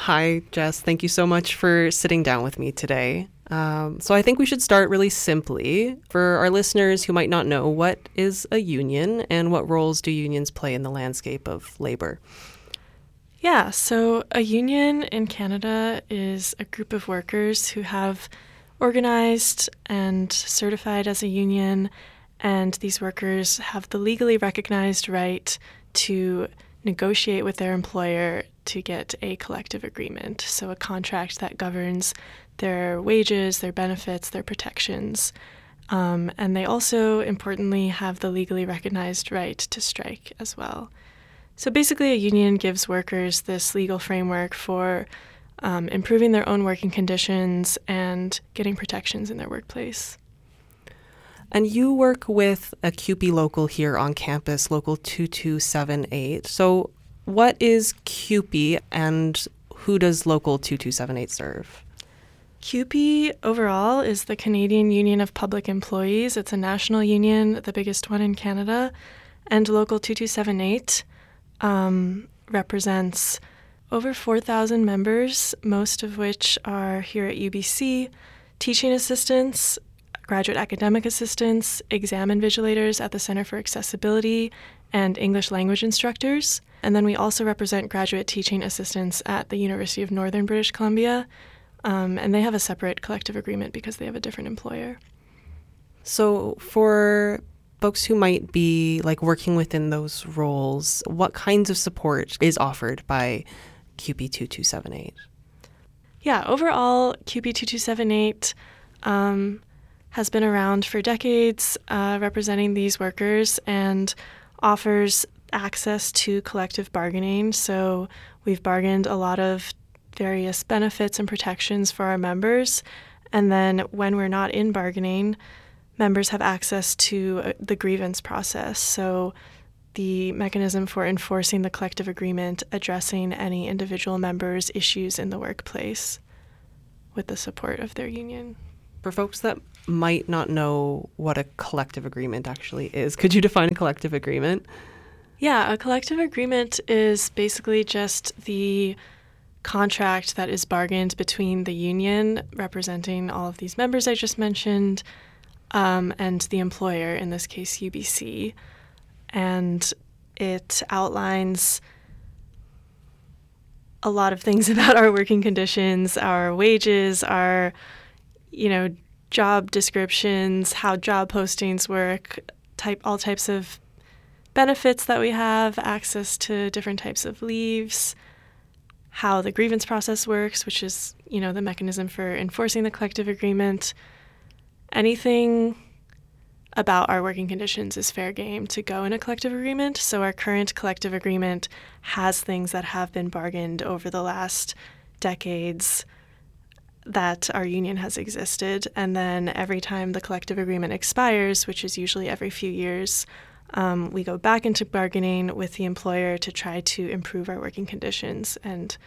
Hi, Jess. Thank you so much for sitting down with me today. So I think we should start really simply. For our listeners who might not know, what is a union and what roles do unions play in the landscape of labor? Yeah, so a union in Canada is a group of workers who have organized and certified as a union, and these workers have the legally recognized right to negotiate with their employer to get a collective agreement, so a contract that governs their wages, their benefits, their protections. And they also, importantly, have the legally recognized right to strike as well. So basically, a union gives workers this legal framework for improving their own working conditions and getting protections in their workplace. And you work with a CUPE local here on campus, Local 2278. So what is CUPE and who does Local 2278 serve? CUPE overall is the Canadian Union of Public Employees. It's a national union, the biggest one in Canada. And Local 2278 represents over 4,000 members, most of which are here at UBC, teaching assistants, graduate academic assistants, exam invigilators at the Center for Accessibility, and English language instructors. And then we also represent graduate teaching assistants at the University of Northern British Columbia, and they have a separate collective agreement because they have a different employer. So for folks who might be working within those roles, what kinds of support is offered by CUPE 2278? Yeah, overall, CUPE 2278 has been around for decades representing these workers and offers access to collective bargaining. So we've bargained a lot of various benefits and protections for our members. And then when we're not in bargaining, members have access to the grievance process. So the mechanism for enforcing the collective agreement, addressing any individual members' issues in the workplace with the support of their union. For folks that might not know what a collective agreement actually is, could you define a collective agreement? Yeah, a collective agreement is basically just the contract that is bargained between the union, representing all of these members I just mentioned, and the employer, in this case UBC. And it outlines a lot of things about our working conditions, our wages, our job descriptions, how job postings work, all types of benefits that we have, access to different types of leaves, how the grievance process works, which is, the mechanism for enforcing the collective agreement. Anything about our working conditions is fair game to go in a collective agreement. So our current collective agreement has things that have been bargained over the last decades that our union has existed. And then every time the collective agreement expires, which is usually every few years, we go back into bargaining with the employer to try to improve our working conditions and,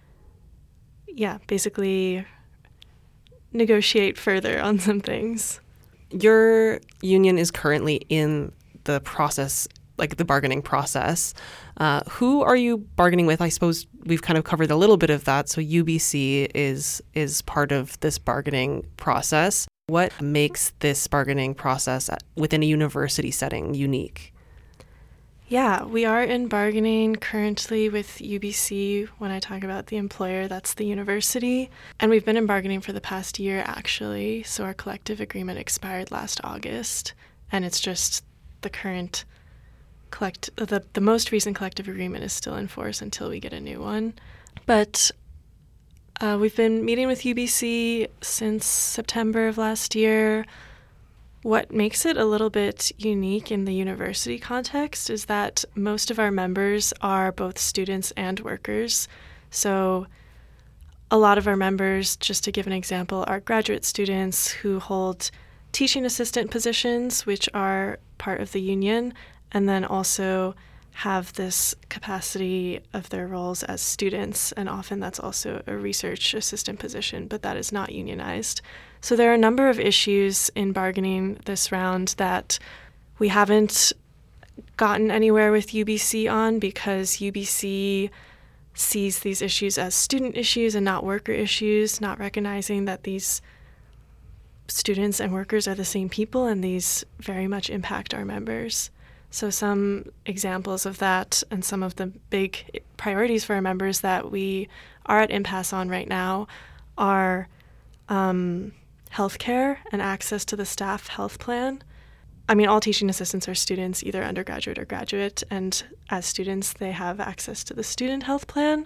basically negotiate further on some things. Your union is currently in the process, the bargaining process. Who are you bargaining with? I suppose we've kind of covered a little bit of that. So UBC is part of this bargaining process. What makes this bargaining process within a university setting unique? Yeah, we are in bargaining currently with UBC. When I talk about the employer, that's the university. And we've been in bargaining for the past year, actually. So our collective agreement expired last August. And it's just the current the most recent collective agreement is still in force until we get a new one. But we've been meeting with UBC since September of last year. What makes it a little bit unique in the university context is that most of our members are both students and workers. So a lot of our members, just to give an example, are graduate students who hold teaching assistant positions, which are part of the union, and then also have this capacity of their roles as students, and often that's also a research assistant position, but that is not unionized. So there are a number of issues in bargaining this round that we haven't gotten anywhere with UBC on because UBC sees these issues as student issues and not worker issues, not recognizing that these students and workers are the same people and these very much impact our members. So some examples of that and some of the big priorities for our members that we are at impasse on right now are healthcare and access to the staff health plan. I mean, all teaching assistants are students, either undergraduate or graduate, and as students, they have access to the student health plan.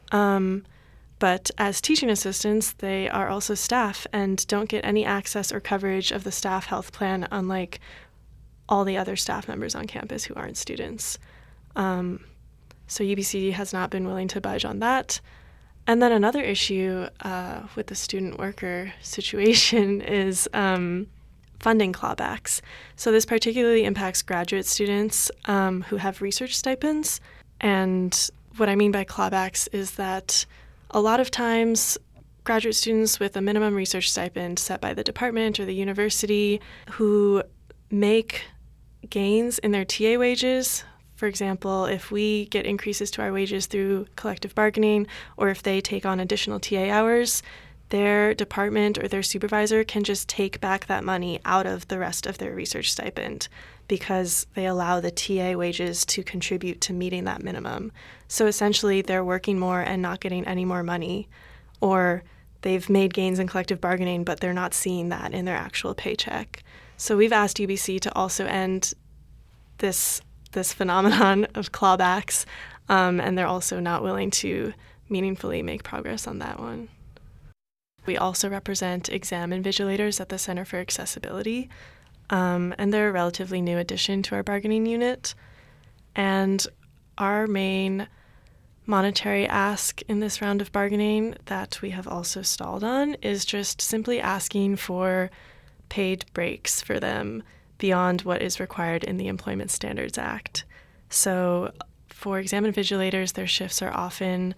But as teaching assistants, they are also staff and don't get any access or coverage of the staff health plan, unlike all the other staff members on campus who aren't students. So UBC has not been willing to budge on that. And then another issue with the student worker situation is funding clawbacks. So this particularly impacts graduate students who have research stipends. And what I mean by clawbacks is that a lot of times graduate students with a minimum research stipend set by the department or the university who make gains in their TA wages. For example, if we get increases to our wages through collective bargaining, or if they take on additional TA hours, their department or their supervisor can just take back that money out of the rest of their research stipend because they allow the TA wages to contribute to meeting that minimum. So essentially, they're working more and not getting any more money, or they've made gains in collective bargaining, but they're not seeing that in their actual paycheck. So we've asked UBC to also end this phenomenon of clawbacks, and they're also not willing to meaningfully make progress on that one. We also represent exam invigilators at the Center for Accessibility, and they're a relatively new addition to our bargaining unit. And our main monetary ask in this round of bargaining that we have also stalled on is just simply asking for paid breaks for them beyond what is required in the Employment Standards Act. So for exam invigilators, their shifts are often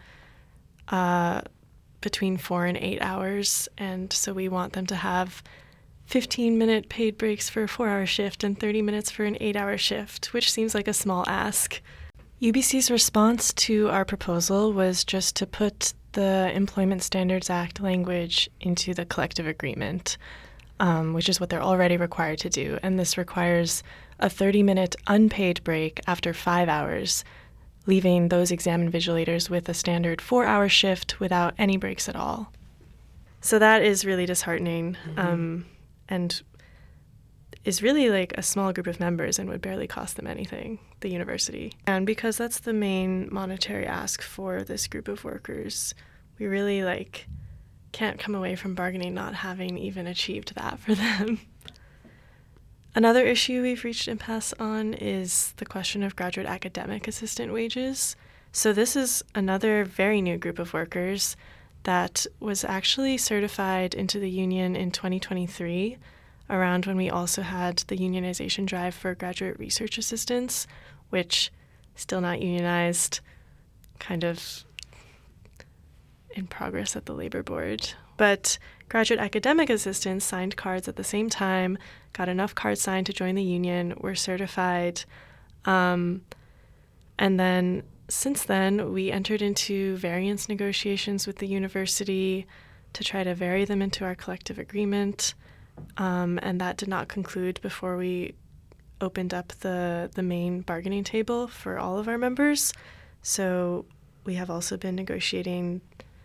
between 4 and 8 hours, and so we want them to have 15-minute paid breaks for a 4-hour shift and 30 minutes for an 8-hour shift, which seems like a small ask. UBC's response to our proposal was just to put the Employment Standards Act language into the collective agreement, which is what they're already required to do. And this requires a 30-minute unpaid break after 5 hours, leaving those exam invigilators with a standard 4-hour shift without any breaks at all. So that is really disheartening, and is really like a small group of members and would barely cost them anything, the university. And because that's the main monetary ask for this group of workers, we really can't come away from bargaining not having even achieved that for them. Another issue we've reached impasse on is the question of graduate academic assistant wages. So this is another very new group of workers that was actually certified into the union in 2023, around when we also had the unionization drive for graduate research assistants, which still not unionized, kind of in progress at the labor board. But graduate academic assistants signed cards at the same time, got enough cards signed to join the union, were certified, and then since then we entered into variance negotiations with the university to try to vary them into our collective agreement, and that did not conclude before we opened up the main bargaining table for all of our members. So we have also been negotiating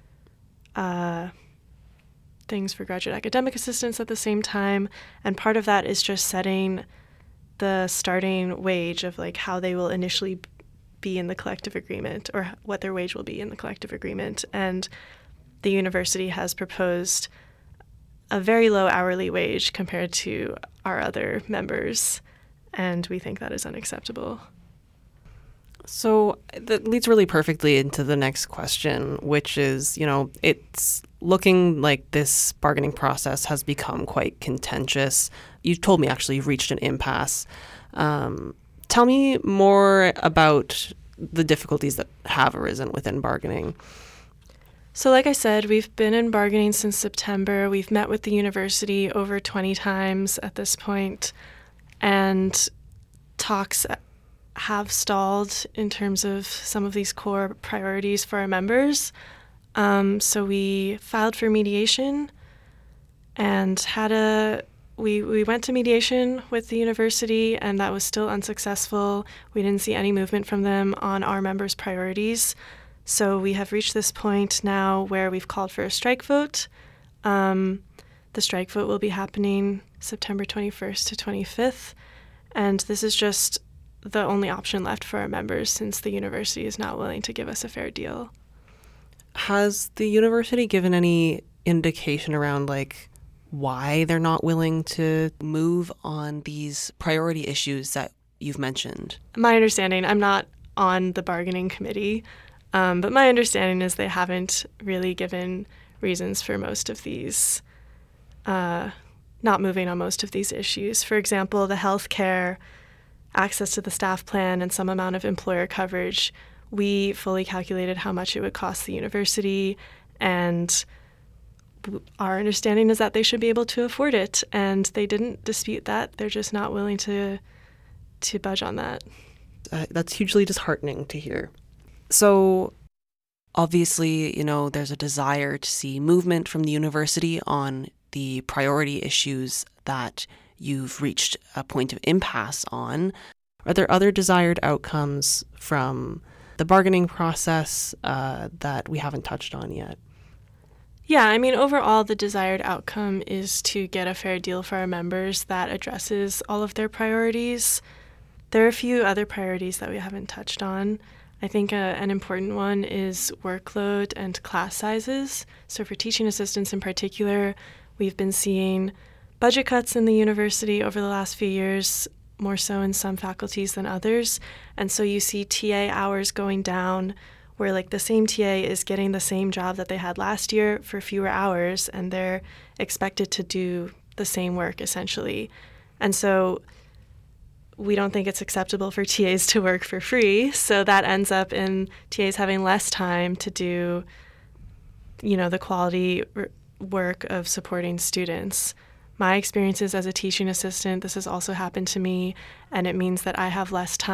things for graduate academic assistants at the same time, and part of that is just setting the starting wage of how they will initially be in the collective agreement, or what their wage will be in the collective agreement. And the university has proposed a very low hourly wage compared to our other members, and we think that is unacceptable. So that leads really perfectly into the next question, which is, it's looking like this bargaining process has become quite contentious. You told me actually you've reached an impasse. Tell me more about the difficulties that have arisen within bargaining. So like I said, we've been in bargaining since September. We've met with the university over 20 times at this point, and talks have stalled in terms of some of these core priorities for our members. So we filed for mediation and we went to mediation with the university, and that was still unsuccessful. We didn't see any movement from them on our members' priorities. So we have reached this point now where we've called for a strike vote. The strike vote will be happening September 21st to 25th, and this is just the only option left for our members since the university is not willing to give us a fair deal. Has the university given any indication around why they're not willing to move on these priority issues that you've mentioned? My understanding, I'm not on the bargaining committee, but my understanding is they haven't really given reasons for most of these, not moving on most of these issues. For example, the health care, access to the staff plan, and some amount of employer coverage. We fully calculated how much it would cost the university, and our understanding is that they should be able to afford it, and they didn't dispute that. They're just not willing to budge on that. That's hugely disheartening to hear. So obviously, there's a desire to see movement from the university on the priority issues that you've reached a point of impasse on. Are there other desired outcomes from the bargaining process that we haven't touched on yet? Yeah, I mean, overall, the desired outcome is to get a fair deal for our members that addresses all of their priorities. There are a few other priorities that we haven't touched on. I think an important one is workload and class sizes. So for teaching assistants in particular, we've been seeing budget cuts in the university over the last few years, more so in some faculties than others. And so you see TA hours going down, where the same TA is getting the same job that they had last year for fewer hours, and they're expected to do the same work essentially. And so we don't think it's acceptable for TAs to work for free. So that ends up in TAs having less time to do, the quality work of supporting students. My experiences as a teaching assistant, this has also happened to me, and it means that I have less time